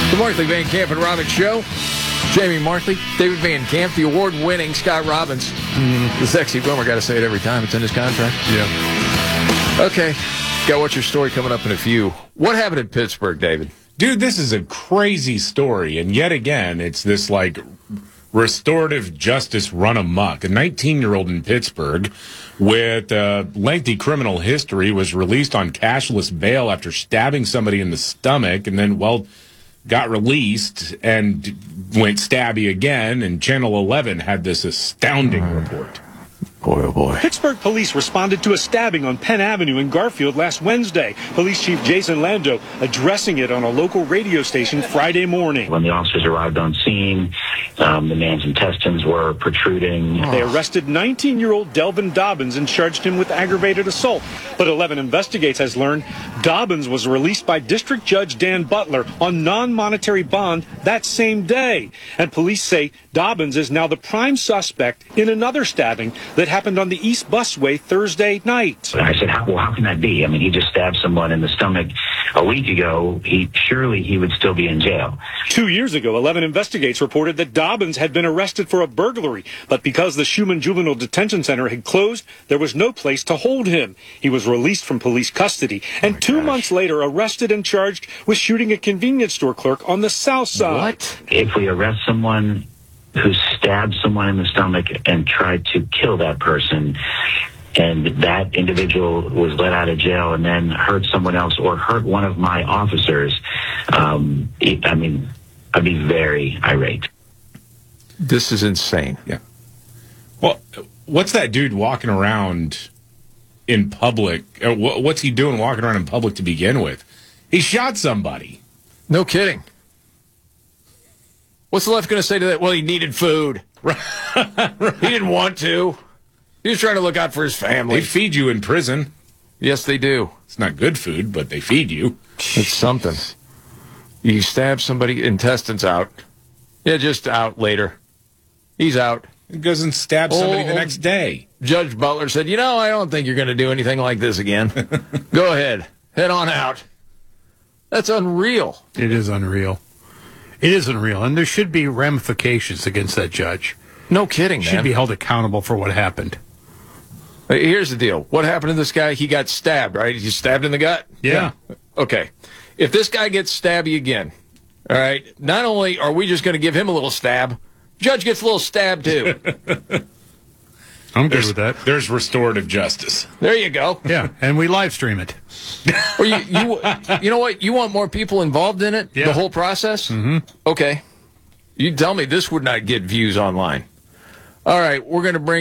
The Markley, Van Camp, and Robbins Show. Jamie Markley, David Van Camp, the award-winning Scott Robbins. The sexy boomer, got to say it every time. It's in his contract. Yeah. Okay. Got what's your story coming up in a few. What happened in Pittsburgh, David? Dude, this is a crazy story. And yet again, it's this, restorative justice run amok. A 19-year-old in Pittsburgh with a lengthy criminal history was released on cashless bail after stabbing somebody in the stomach and then, got released and went stabby again. And Channel 11 had this astounding report. Boy, oh boy. Pittsburgh police responded to a stabbing on Penn Avenue in Garfield last Wednesday. Police Chief Jason Lando addressing it on a local radio station Friday morning. When the officers arrived on scene, the man's intestines were protruding. They arrested 19-year-old Delvin Dobbins and charged him with aggravated assault. But 11 Investigates has learned Dobbins was released by District Judge Dan Butler on non-monetary bond that same day. And police say Dobbins is now the prime suspect in another stabbing that happened on the East Busway Thursday night. I said, how can that be? I mean, he just stabbed someone in the stomach a week ago. Surely he would still be in jail. 2 years ago, 11 Investigates reported that Dobbins had been arrested for a burglary, but because the Schumann Juvenile Detention Center had closed, there was no place to hold him. He was released from police custody, and 2 months later arrested and charged with shooting a convenience store clerk on the south side. What? If we arrest someone who stabbed someone in the stomach and tried to kill that person, and that individual was let out of jail and then hurt someone else or hurt one of my officers, I'd be very irate. This is insane. Yeah. Well, what's that dude walking around in public? What's he doing walking around in public to begin with? He shot somebody. No kidding. What's the left going to say to that? Well, he needed food. He didn't want to. He was trying to look out for his family. They feed you in prison. Yes, they do. It's not good food, but they feed you. It's something. You stab somebody, intestines out. Yeah, just out later. He's out. He goes and stabs somebody the next day. Judge Butler said, I don't think you're going to do anything like this again. Go ahead. Head on out. That's unreal. It is unreal. It is unreal, and there should be ramifications against that judge. No kidding, man. Should be held accountable for what happened. Here's the deal. What happened to this guy? He got stabbed, right? He stabbed in the gut? Yeah. Okay. If this guy gets stabby again, all right, not only are we just going to give him a little stab, judge gets a little stab, too. I'm good with that. There's restorative justice. There you go. Yeah, and we live stream it. Or you know what? You want more people involved in it? Yeah. The whole process? Mm-hmm. Okay. You tell me this would not get views online. All right, we're going to bring